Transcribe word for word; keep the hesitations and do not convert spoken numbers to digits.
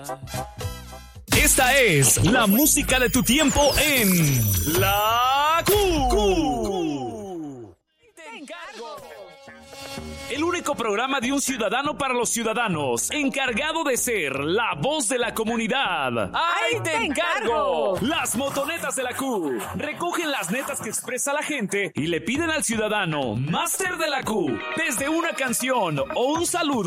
Esta es la música de tu tiempo en La Q. Te encargo. El único programa de un ciudadano para los ciudadanos, encargado de ser la voz de la comunidad. ¡Ahí te encargo! Las motonetas de la Q recogen las netas que expresa la gente y le piden al ciudadano, máster de la Q, desde una canción o un saludo